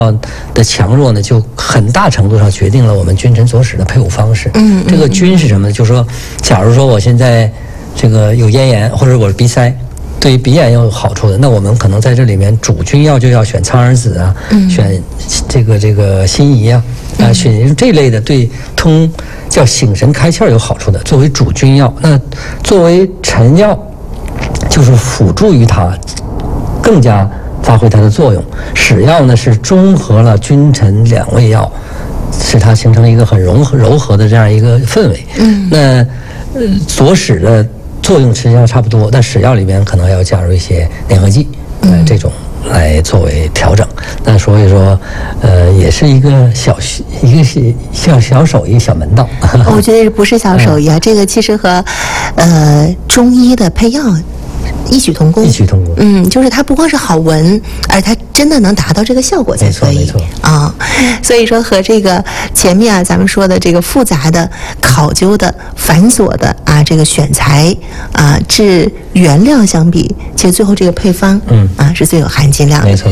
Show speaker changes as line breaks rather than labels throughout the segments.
的强弱呢，就很大程度上决定了我们君臣佐使的配伍方式。这个君是什么呢？就是说，假如说我现在这个有咽炎，或者我是鼻塞，对于鼻炎有好处的，那我们可能在这里面主君药就要选苍耳子啊，选这个辛夷啊，选这类的对叫醒神开窍有好处的，作为主君药。那作为臣药，就是辅助于它，更加发挥它的作用。使药呢是中和了君臣两味药，使它形成一个很柔和的这样一个氛围。那佐使的作用实际上差不多，但使药里面可能要加入一些粘合剂，这种来作为调整。那所以说，也是一个小手艺、小门道。
我觉得不是小手艺啊，这个其实和中医的配药异曲同工。就是它不光是好闻，而它真的能达到这个效果才可以。
没错
啊，所以说和这个前面啊咱们说的这个复杂的、考究的、繁琐的啊这个选材啊制原料相比，其实最后这个配方是最有含金量的。
没错。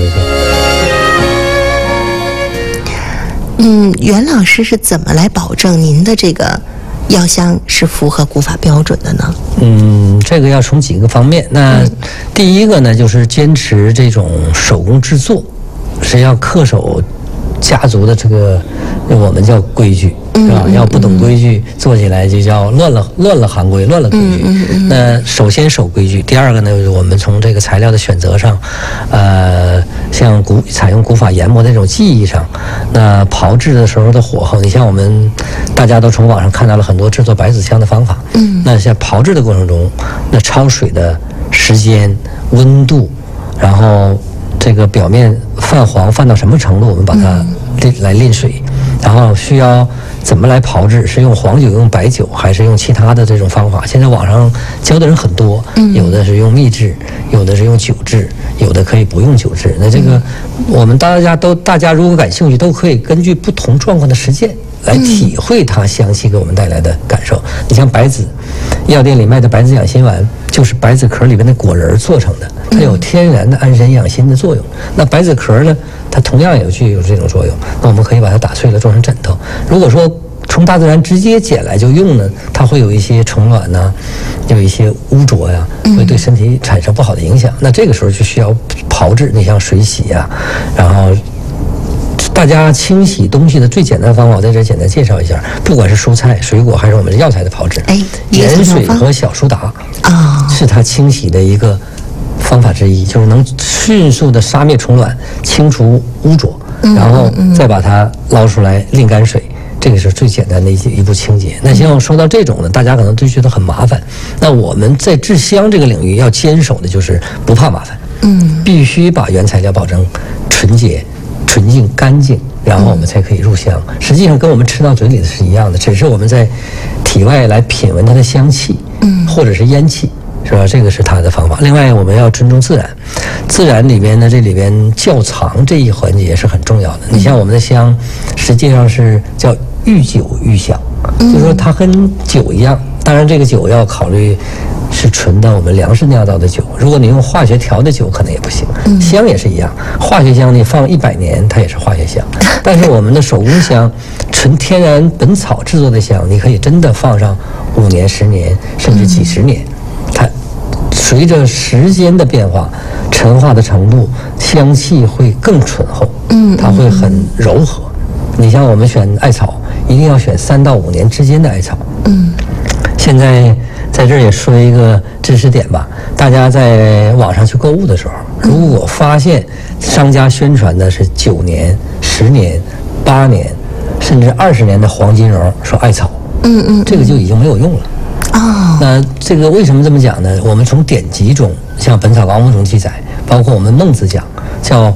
袁老师是怎么来保证您的这个药香是符合古法标准的呢？
这个要从几个方面。那第一个呢，就是坚持这种手工制作，是要恪守家族的这个我们叫规矩，是吧？要不懂规矩，做起来就叫乱了行规，乱了规矩。那首先守规矩，第二个呢，我们从这个材料的选择上，像采用古法研磨的这种技艺上，那炮制的时候的火候，你像我们大家都从网上看到了很多制作白子香的方法。那像炮制的过程中，那焯水的时间、温度，然后这个表面泛黄泛到什么程度，我们把它来淋水，然后需要怎么来炮制，是用黄酒、用白酒，还是用其他的这种方法？现在网上教的人很多，有的是用秘制，有的是用酒制，有的可以不用酒制。那这个我们大家如果感兴趣，都可以根据不同状况的实践来体会它香气给我们带来的感受。你像白子，药店里卖的白子养心丸，就是白子壳里面的果仁做成的，它有天然的安神养心的作用。那白子壳呢，它同样具有这种作用。那我们可以把它打碎了做成枕头。如果说从大自然直接捡来就用呢，它会有一些虫卵呐，有一些污浊呀，会对身体产生不好的影响。那这个时候就需要炮制，你像水洗呀，然后大家清洗东西的最简单的方法，我在这简单介绍一下。不管是蔬菜、水果，还是我们药材的炮制，盐水和小苏打是它清洗的一个方法之一，就是能迅速的杀灭虫卵，清除污浊，然后再把它捞出来沥干水。这个是最简单的一步清洁。那像说到这种呢，大家可能都觉得很麻烦。那我们在制香这个领域要坚守的就是不怕麻烦，必须把原材料保证纯洁、纯净、干净，然后我们才可以入香。实际上跟我们吃到嘴里的是一样的，只是我们在体外来品闻它的香气，或者是烟气，是吧？这个是它的方法。另外，我们要尊重自然，自然里边呢，这里边窖藏这一环节是很重要的。你像我们的香，实际上是叫遇酒遇香，就是说它跟酒一样。当然，这个酒要考虑是纯的我们粮食酿造的酒，如果你用化学调的酒可能也不行。香也是一样，化学香你放100年它也是化学香，但是我们的手工香，纯天然本草制作的香，你可以真的放上5年、10年，甚至几十年，它随着时间的变化，陈化的程度，香气会更醇厚，它会很柔和。你像我们选艾草，一定要选3到5年之间的艾草。现在在这儿也说一个知识点吧，大家在网上去购物的时候，如果发现商家宣传的是9年、10年、8年，甚至20年的黄金荣，说艾草，这个就已经没有用了。那这个为什么这么讲呢？我们从典籍中，像《本草纲目》中记载，包括我们孟子讲，叫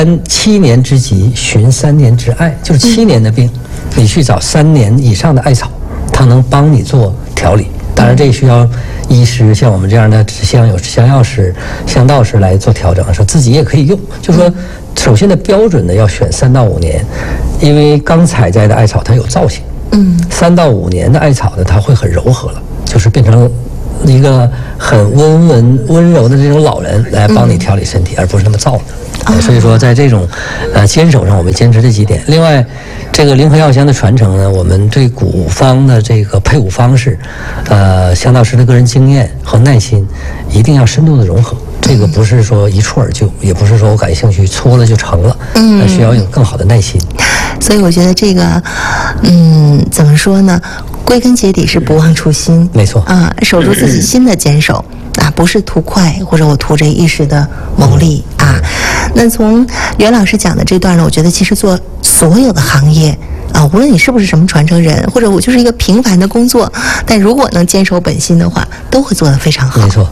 7年之疾，寻3年之艾，就是7年的病，你去找3年以上的艾草，它能帮你做调理。当然，这需要医师像我们这样的制香有香药师、香道师来做调整，说自己也可以用。就是说，首先的标准呢要选3到5年，因为刚采摘的艾草它有燥性，3到5年的艾草呢它会很柔和了，就是变成一个很温柔的这种老人来帮你调理身体，而不是那么燥的。所以说，在这种坚守上，我们坚持这几点。另外，这个灵和药香的传承呢，我们对古方的这个配伍方式，香道师的个人经验和耐心，一定要深度的融合。这个不是说一蹴而就，也不是说我感兴趣搓了就成了，需要有更好的耐心。
所以我觉得这个，怎么说呢？归根结底是不忘初心，
没错
啊，守住自己心的坚守啊，不是图快或者我图这一时的牟利啊。那从袁老师讲的这段呢，我觉得其实做所有的行业啊，无论你是不是什么传承人，或者我就是一个平凡的工作，但如果能坚守本心的话，都会做得非常好。
没错。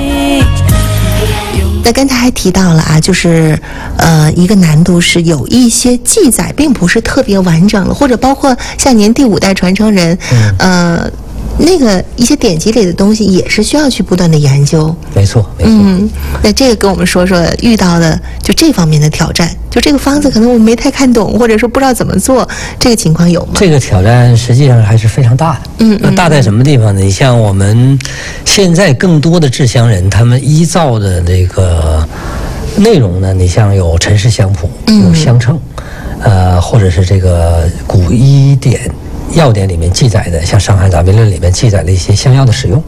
那刚才还提到了啊，就是一个难度是有一些记载并不是特别完整了，或者包括像您第5代传承人，那个一些典籍里的东西也是需要去不断的研究。
没错，没错。
那这个跟我们说说遇到的就这方面的挑战，就这个方子可能我们没太看懂，或者说不知道怎么做，这个情况有吗？
这个挑战实际上还是非常大的。那大在什么地方呢？你像我们现在更多的制香人，他们依照的这个内容呢，你像有陈氏香谱，有香称，或者是这个古医典。药典里面记载的，像《伤寒杂病论》里面记载的一些香药的使用。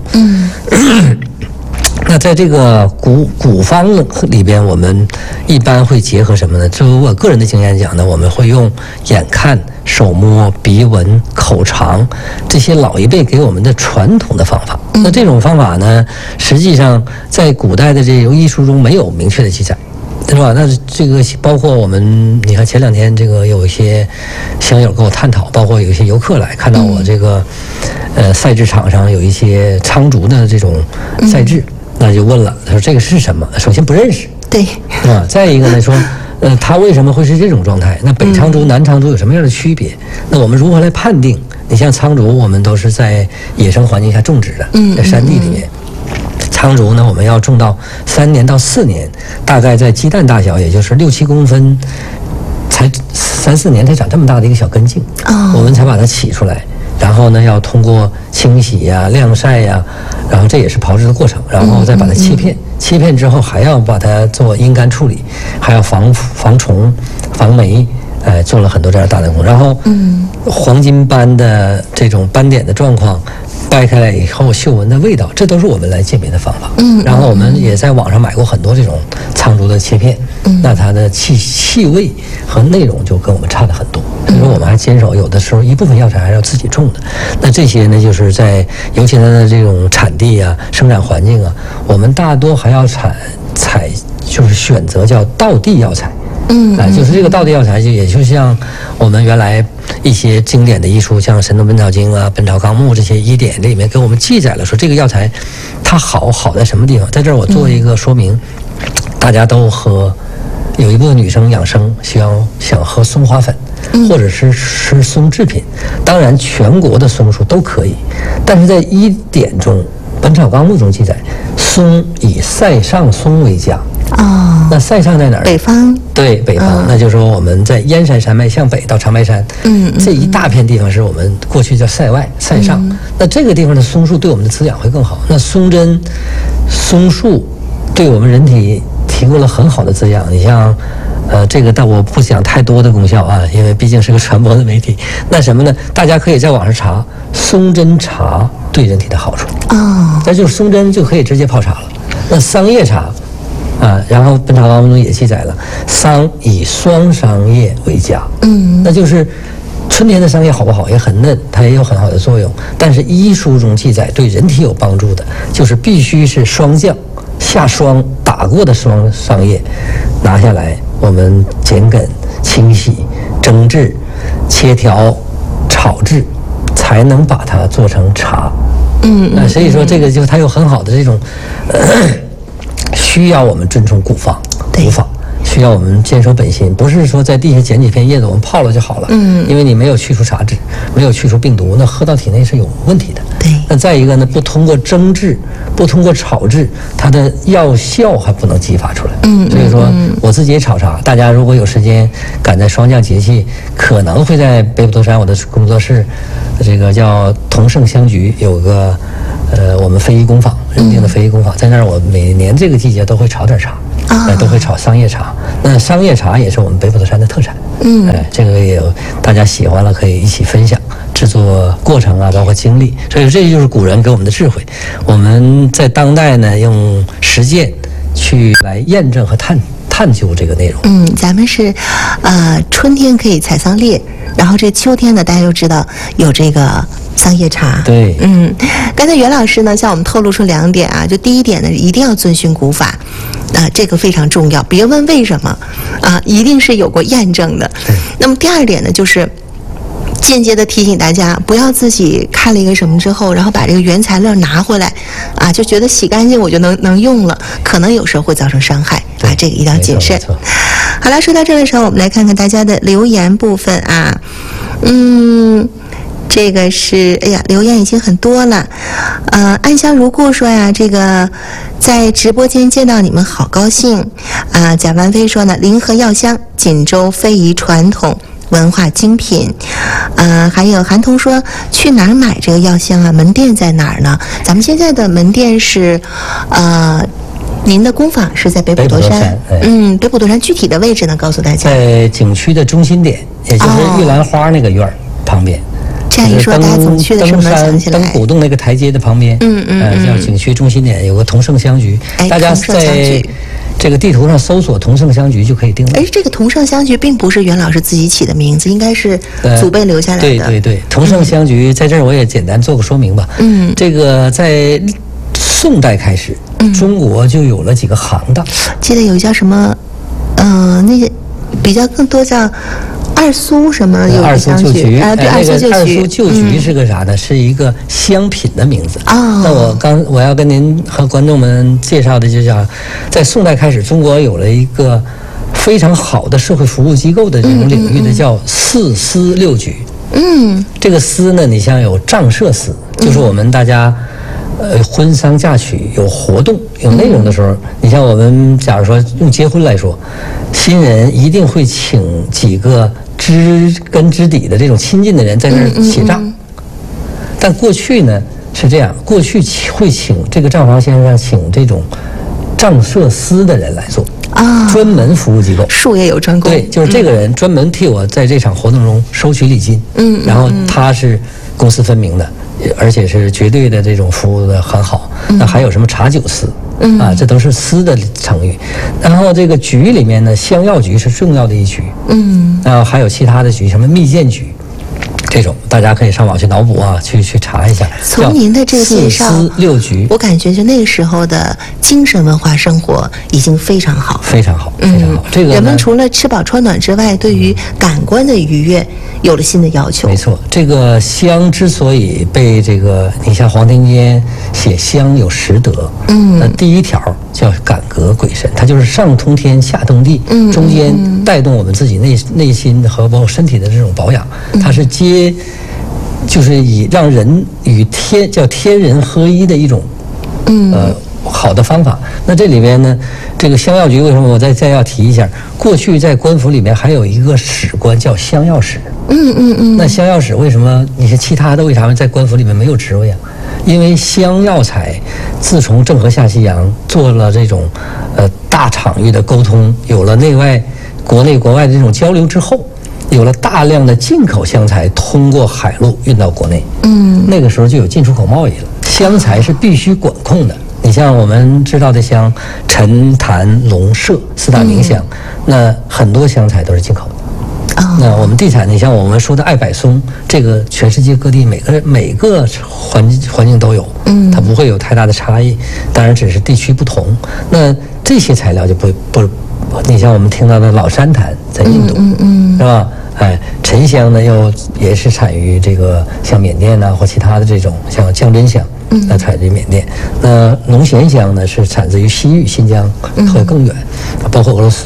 那在这个古方里边，我们一般会结合什么呢？就我个人的经验讲呢，我们会用眼看、手摸、鼻闻、口尝这些老一辈给我们的传统的方法。那这种方法呢，实际上在古代的这种医书中没有明确的记载。是吧？那这个包括我们，你看前2天这个有一些香友跟我探讨，包括有一些游客来看到我这个赛制场上有一些苍竹的这种赛制，那就问了，他说这个是什么？首先不认识，
对，
啊，再一个呢说，它为什么会是这种状态？那北苍竹、南苍竹有什么样的区别？那我们如何来判定？你像苍竹，我们都是在野生环境下种植的，在山地里面。苍竹呢，我们要种到3年到4年，大概在鸡蛋大小，也就是6、7公分，才3、4年才长这么大的一个小根茎，我们才把它起出来。然后呢，要通过清洗呀、晾晒呀，然后这也是炮制的过程，然后再把它切片。切片之后还要把它做阴干处理，还要防虫、防霉。做了很多这样大的工，然后黄金斑的这种斑点的状况，掰开来以后嗅闻的味道，这都是我们来鉴别的方法。然后我们也在网上买过很多这种苍竹的切片，那它的气味和内容就跟我们差的很多。所以说我们还坚守有的时候一部分药材还是要自己种的。那这些呢，就是在尤其它的这种产地啊、生产环境啊，我们大多还要就是选择叫道地药材。就是这个道地药材，也就像我们原来一些经典的医书，像《神农本草经》啊、《本草纲目》这些医典里面给我们记载了，说这个药材它好在什么地方？在这儿我做一个说明，大家都喝，有一部分女生养生想喝松花粉，或者是吃松制品，当然全国的松树都可以，但是在医典中，《本草纲目》中记载，松以塞上松为佳。那塞上在哪儿？
北方。
对，北方，那就是说我们在燕山山脉向北到长白山，这一大片地方是我们过去叫塞外、塞上。那这个地方的松树对我们的滋养会更好。那松针、松树对我们人体提供了很好的滋养。你像，这个但我不讲太多的功效啊，因为毕竟是个传播的媒体。那什么呢？大家可以在网上查松针茶对人体的好处。那就是松针就可以直接泡茶了。那桑叶茶。然后《本草纲目》中也记载了，桑以双桑叶为佳。那就是春天的桑叶好不好？也很嫩，它也有很好的作用。但是医书中记载对人体有帮助的，就是必须是霜降下霜打过的桑叶，拿下来，我们剪梗、清洗、蒸制、切条、炒制，才能把它做成茶。所以说这个就它有很好的这种。需要我们尊重古方， 需要我们坚守本心，不是说在地下捡几片叶子我们泡了就好了。因为你没有去除杂质，没有去除病毒，那喝到体内是有问题的。
对。
那再一个呢，不通过蒸制，不通过炒制，它的药效还不能激发出来。所以说我自己也炒茶，大家如果有时间赶在霜降节气，可能会在北普陀山我的工作室，这个叫同盛香菊有个我们非遗工坊认定的非遗工坊，在那儿我每年这个季节都会炒点茶。都会炒桑叶茶，那桑叶茶也是我们北普陀山的特产。这个也有大家喜欢了，可以一起分享制作过程啊，包括经历。所以这就是古人给我们的智慧。我们在当代呢，用实践去来验证和探究这个内容。
咱们是春天可以采桑叶，然后这秋天呢，大家都知道有这个桑叶茶。
对。
刚才袁老师呢向我们透露出2点啊，就第一点呢，一定要遵循古法。这个非常重要，别问为什么一定是有过验证的。那么第2点呢，就是间接的提醒大家，不要自己看了一个什么之后，然后把这个原材料拿回来就觉得洗干净我就能用了，可能有时候会造成伤害这个一定要谨慎。好了，说到这的时候，我们来看看大家的留言部分啊。这个是，留言已经很多了。安香如故说呀，这个在直播间见到你们好高兴贾万飞说呢，临河药香，锦州非遗传统文化精品。还有韩童说，去哪儿买这个药香啊？门店在哪儿呢？咱们现在的门店是您的工坊是在北普陀山。北普陀山具体的位置呢，告诉大家。在
景区的中心点，也就是玉兰花那个院旁边。
这样一说，大家怎么去的时候能想起来？
登古洞那个台阶的旁边，叫景区中心点，有个同盛香菊。大家在这个地图上搜索同盛香菊就可以定位。
这个同盛香菊并不是袁老师自己起的名字，应该是祖辈留下来的。
对，同盛香菊在这儿我也简单做个说明吧。这个在宋代开始，中国就有了几个行当。
记得有叫什么，那个比较更多叫。二苏什么有
二苏旧菊
对，二苏
旧菊是个啥呢？是一个香品的名字。那我要跟您和观众们介绍的就叫，在宋代开始，中国有了一个非常好的社会服务机构的这种领域的叫4司6局。这个司呢，你像有丈社司，就是我们大家婚丧嫁娶有活动有内容的时候，你像我们假如说用结婚来说，新人一定会请几个知根知底的这种亲近的人在那儿写账。但过去呢是这样，过去会请这个账房先生请这种丈社司的人来做专门服务机构，
术业有专攻。
对，就是这个人专门替我在这场活动中收取礼金。然后他是公私分明的，而且是绝对的这种服务的很好。那还有什么茶酒司这都是司的成语。然后这个局里面呢，香药局是重要的一局。然后还有其他的局，什么蜜饯局，这种大家可以上网去脑补去查一下。
从您的这个介绍
4司6局，
我感觉就那个时候的精神文化生活已经非常好，
非常好，非常好。这个
人们除了吃饱穿暖之外，对于感官的愉悦有了新的要求。
没错，这个香之所以被这个，你像黄庭坚写香有10德，那第1条叫感革鬼神，它就是上通天下通地，中间带动我们自己内心和包括身体的这种保养，它是就是以让人与天人合一的一种好的方法。那这里边呢，这个香药局为什么我再要提一下？过去在官府里面还有一个史官叫香药史。那香药史为什么你看其他的为啥在官府里面没有职位啊？因为香药材自从郑和下西洋做了这种大场域的沟通，有了内外国内国外的这种交流之后，有了大量的进口香材通过海路运到国内。那个时候就有进出口贸易了。香材是必须管控的。你像我们知道的香，陈、檀、龙、麝4大名香，那很多香材都是进口的。那我们地产，你像我们说的爱柏松，这个全世界各地每个环境都有，它不会有太大的差异，当然只是地区不同。那这些材料就不，你像我们听到的老山檀在印度，是吧？沉香呢也是产于这个像缅甸呐或其他的这种像姜真香，那产自于缅甸。那龙涎香呢是产自于西域新疆和更远，包括俄罗斯。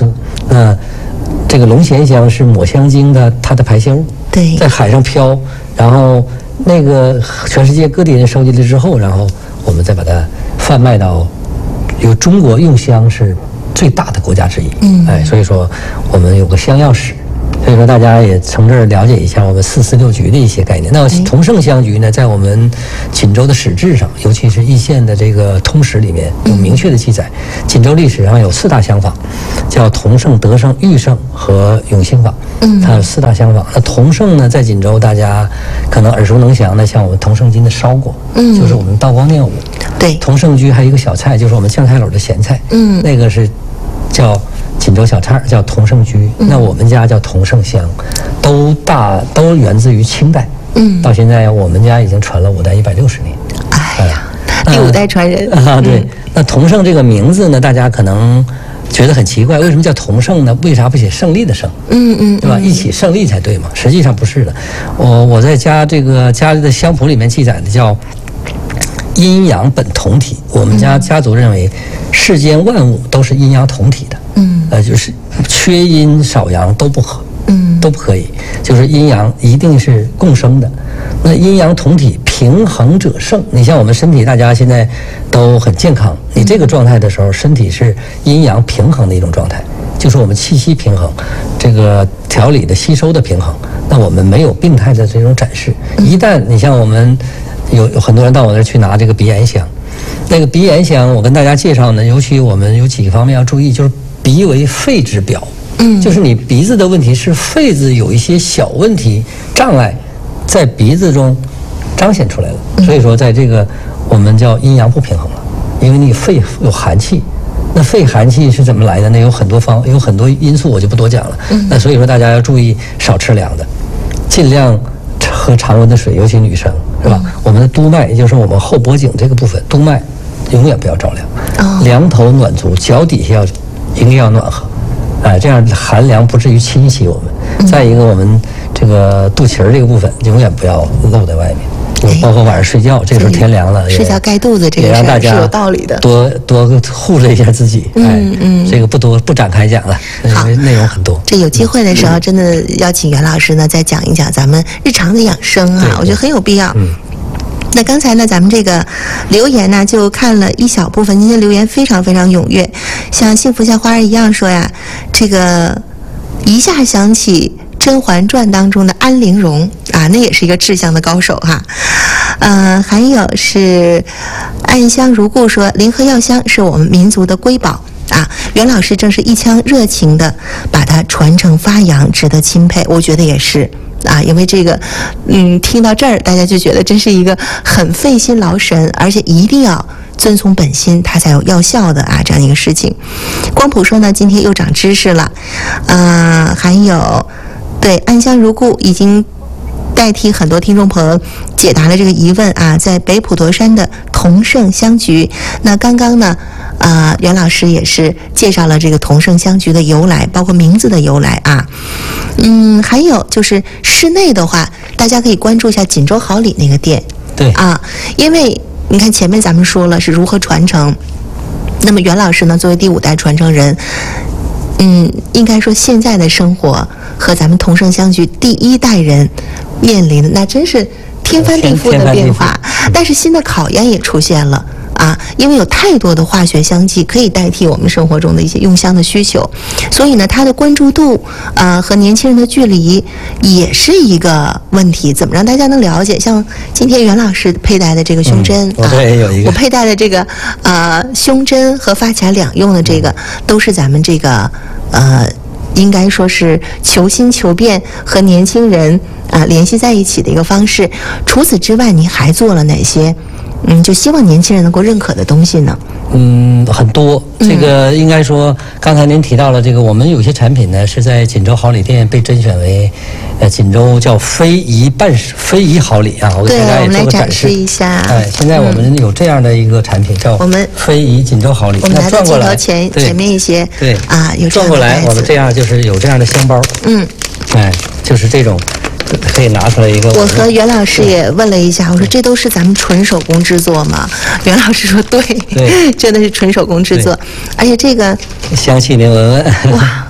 这个龙涎香是抹香鲸的它的排泄物，
对，
在海上漂，然后那个全世界各地人收集了之后，然后我们再把它贩卖到，有中国用香是最大的国家之一，所以说我们有个香药史。所以说，大家也从这儿了解一下我们446局的一些概念。那同盛香局呢，在我们锦州的史志上，尤其是易县的这个通史里面有明确的记载。锦州历史上有4大香坊，叫同盛、德盛、裕盛和永兴坊。它有4大香坊。那同盛呢，在锦州大家可能耳熟能详的，像我们同盛金的烧果，就是我们道光念武。对，同盛居还有一个小菜，就是我们酱菜篓的咸菜，那个是叫锦州小菜，叫同盛居。那我们家叫同盛香，都源自于清代。到现在我们家已经传了5代160年。
哎呀，第5代传人
啊！对，那同盛这个名字呢，大家可能觉得很奇怪，为什么叫同盛呢？为啥不写胜利的胜？对吧？一起胜利才对嘛。实际上不是的。我在家里的香谱里面记载的叫阴阳本同体。我们家族认为世间万物都是阴阳同体的。就是缺阴少阳都不可以，就是阴阳一定是共生的。那阴阳同体，平衡者胜。你像我们身体，大家现在都很健康，你这个状态的时候，身体是阴阳平衡的一种状态，就是我们气息平衡，这个调理的吸收的平衡。那我们没有病态的这种展示。一旦你像我们有很多人到我那儿去拿这个鼻炎香，那个鼻炎香，我跟大家介绍呢，尤其我们有几个方面要注意，就是鼻为肺之表。就是你鼻子的问题是肺子有一些小问题障碍，在鼻子中彰显出来了。所以说，在这个我们叫阴阳不平衡了，因为你肺有寒气，那肺寒气是怎么来的呢？有很多因素，我就不多讲了。那所以说，大家要注意少吃凉的，尽量喝常温的水，尤其女生是吧？我们的督脉，也就是我们后脖颈这个部分，督脉永远不要着凉，凉头暖足，脚底下一定要暖和。这样寒凉不至于侵袭我们。再一个，我们这个肚脐儿这个部分永远不要露在外面，包括晚上睡觉，这个时候天凉了，
睡觉盖肚子这个事儿是有道理的，
多护着一下自己。这个不展开讲了，因为内容很多。
这有机会的时候，真的要请袁老师呢再讲一讲咱们日常的养生啊，我觉得很有必要。那刚才呢，咱们这个留言呢，就看了一小部分，今天留言非常非常踊跃，像幸福像花儿一样说呀，这个一下想起《甄嬛传》当中的安陵容啊，那也是一个治香的高手哈。还有是暗香如故说，临河药香是我们民族的瑰宝啊，袁老师正是一腔热情的把它传承发扬，值得钦佩。我觉得也是。因为这个，听到这儿，大家就觉得真是一个很费心劳神，而且一定要遵从本心，它才有药效的这样一个事情。光谱说呢，今天又长知识了，还有对安香如故已经代替很多听众朋友解答了这个疑问啊，在北普陀山的同盛香局。那刚刚呢，袁老师也是介绍了这个同盛香局的由来，包括名字的由来啊。还有就是室内的话，大家可以关注一下锦州好礼那个店。
对
因为你看前面咱们说了是如何传承，那么袁老师呢，作为第5代传承人，应该说现在的生活和咱们同盛香局第1代人面临的那真是天翻地覆的变化，但是新的考验也出现了。因为有太多的化学香剂可以代替我们生活中的一些用香的需求，所以呢，它的关注度和年轻人的距离也是一个问题。怎么让大家能了解？像今天袁老师佩戴的这个胸针我佩戴的这个胸针和发卡两用的这个，都是咱们这个应该说是求新求变和年轻人联系在一起的一个方式。除此之外，您还做了哪些？就希望年轻人能够认可的东西呢？
很多。这个应该说，刚才您提到了这个，我们有些产品呢是在锦州好礼店被甄选为，锦州叫非遗好礼啊。我给大家也做个展示
一下。
现在我们有这样的一个产品叫我们非遗锦州好礼。
我们来到镜头前面一些，有
转过来，我们这样就是有这样的香包。就是这种。可以拿出来一个。
我和袁老师也问了一下，我说这都是咱们纯手工制作吗？袁老师说对，真的是纯手工制作，而且这个
香气您闻闻。
哇，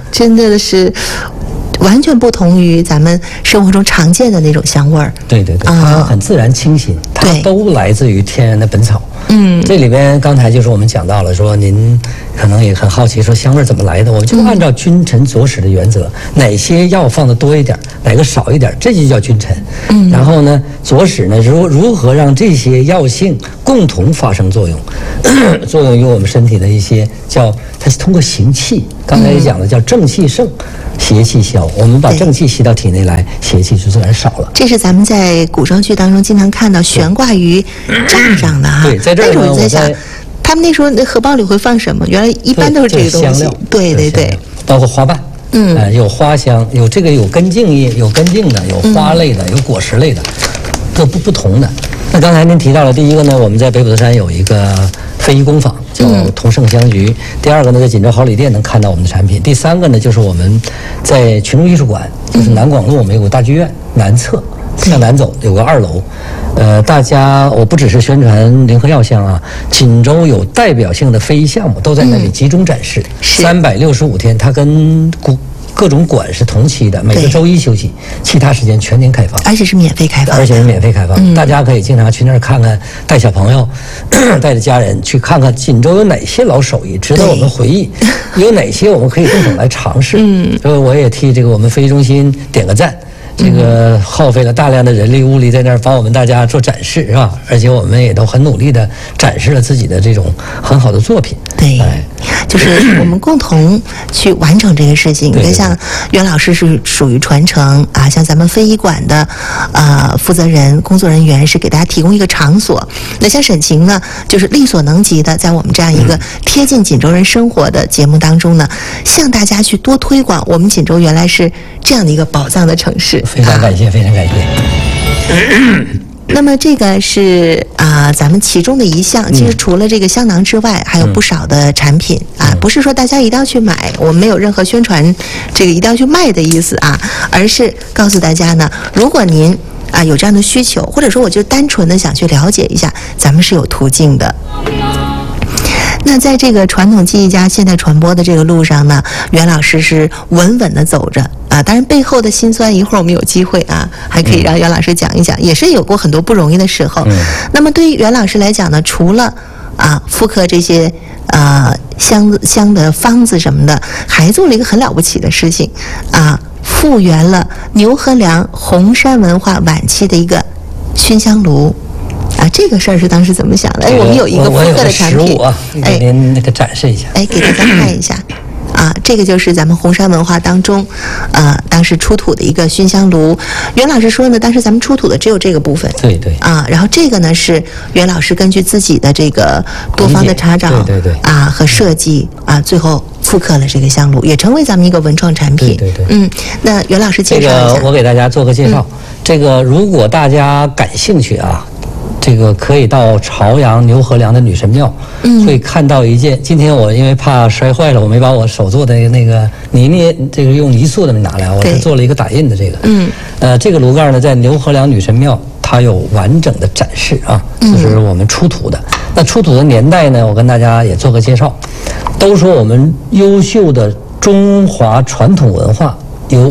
真的是完全不同于咱们生活中常见的那种香味儿。
对对对，它很自然清新，它都来自于天然的本草。这里边刚才就是我们讲到了，说您可能也很好奇，说香味怎么来的？我们就按照君臣佐使的原则，哪些药放的多一点，哪个少一点，这就叫君臣。然后呢，佐使呢，如何让这些药性共同发生作用，作用于我们身体的一些它是通过行气，刚才也讲了，叫正气盛，邪气消。我们把正气吸到体内来，邪气就自然少了。
这是咱们在古装剧当中经常看到悬挂于帐上的哈。
对，在这儿呢，
我在想，他们那时候那荷包里会放什么？原来一般都是这个东西。对对对，
包括花瓣。有花香，有根茎叶，有根茎的，有花类的，有果实类的，各不同的。那刚才您提到了，第一个呢，我们在北普陀山有一个非遗工坊，叫同盛香菊。第二个呢，在锦州好礼店能看到我们的产品。第三个呢，就是我们在群众艺术馆，就是南广路我们有个大剧院南侧，向南走有个2楼。大家我不只是宣传灵和药香啊，锦州有代表性的非遗项目都在那里集中展示。365天，它跟各种馆是同期的，每个周一休息，其他时间全年开放，
而且是免费开放。
大家可以经常去那儿看看，带小朋友，带着家人去看看锦州有哪些老手艺值得我们回忆，有哪些我们可以动手来尝试。所以我也替这个我们非遗中心点个赞。这个耗费了大量的人力物力在那儿帮我们大家做展示，是吧？而且我们也都很努力的展示了自己的这种很好的作品。
对，就是我们共同去完成这个事情。你看，像袁老师是属于传承啊，像咱们非遗馆的负责人、工作人员是给大家提供一个场所。那像沈晴呢，就是力所能及的，在我们这样一个贴近锦州人生活的节目当中呢，向大家去多推广我们锦州原来是这样的一个宝藏的城市。
非常感谢，非常感谢。
那么这个是咱们其中的一项。其实除了这个香囊之外，还有不少的产品不是说大家一定要去买，我们没有任何宣传这个一定要去卖的意思啊，而是告诉大家呢，如果您有这样的需求，或者说我就单纯的想去了解一下，咱们是有途径的。那在这个传统技艺加现代传播的这个路上呢，袁老师是稳稳的走着当然背后的辛酸，一会儿我们有机会还可以让袁老师讲一讲，也是有过很多不容易的时候。那么对于袁老师来讲呢，除了复刻这些香的方子什么的，还做了一个很了不起的事情复原了牛河梁红山文化晚期的一个熏香炉。这个事儿是当时怎么想的？我们有一个复刻的产品，
给您那个展示一下。
给大家看一下。这个就是咱们红山文化当中，当时出土的一个熏香炉。袁老师说呢，当时咱们出土的只有这个部分。
对对。
然后这个呢是袁老师根据自己的这个多方的查找，
对
和设计最后复刻了这个香炉，也成为咱们一个文创产品。
对。
那袁老师介绍一下。
我给大家做个介绍。这个如果大家感兴趣这个可以到朝阳牛河梁的女神庙，会看到一件。今天我因为怕摔坏了，我没把我手做的那个这个用泥塑的拿来，我是做了一个打印的这个。这个炉盖呢，在牛河梁女神庙它有完整的展示就是我们出土的。那出土的年代呢，我跟大家也做个介绍。都说我们优秀的中华传统文化有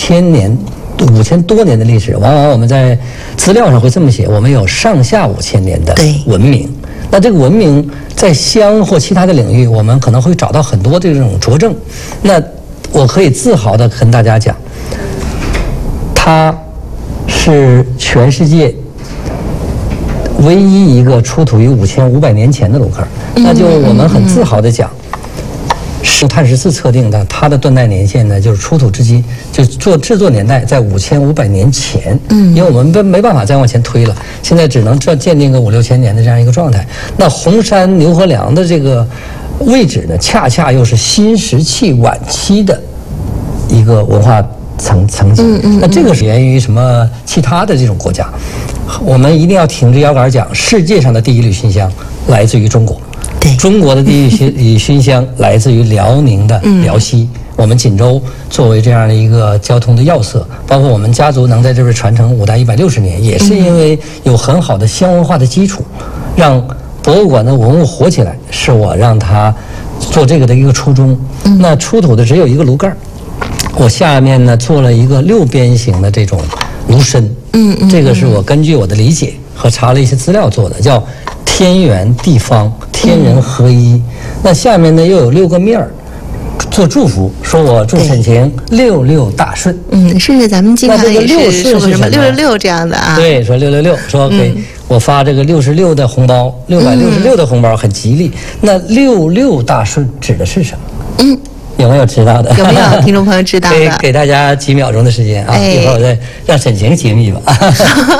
5000多年的历史，往往我们在资料上会这么写，我们有上下5000年的文明。那这个文明在香或其他的领域，我们可能会找到很多这种佐证。那我可以自豪地跟大家讲，它是全世界唯一一个出土于5500年前的炉盖。那就我们很自豪地讲，是碳14测定的，它的断代年限呢，就是出土至今，就制作年代在5500年前。因为我们没办法再往前推了，现在只能鉴定个5、6千年的这样一个状态。那红山牛河梁的这个位置呢，恰恰又是新石器晚期的一个文化层级。那这个是源于什么其他的这种国家？我们一定要挺着腰杆讲，世界上的第一缕熏香来自于中国。中国的第一缕熏香来自于辽宁的辽西。我们锦州作为这样的一个交通的要塞，包括我们家族能在这边传承5代160年，也是因为有很好的香文化的基础，让博物馆的文物活起来，是我让它做这个的一个初衷。那出土的只有一个炉盖儿，我下面呢做了一个6边形的这种炉身。这个是我根据我的理解和查了一些资料做的，叫天圆地方，天人合一。那下面呢又有6个面儿。做祝福，说我祝沈晴66大顺。
是咱们经常也是说什么666这样的啊。
对，说666，说给我发这个66的红包，666的红包很吉利。那66大顺指的是什么？有没有知道的？
有没有听众朋友知道的？
给大家几秒钟的时间啊，一会儿我再让沈晴解密吧。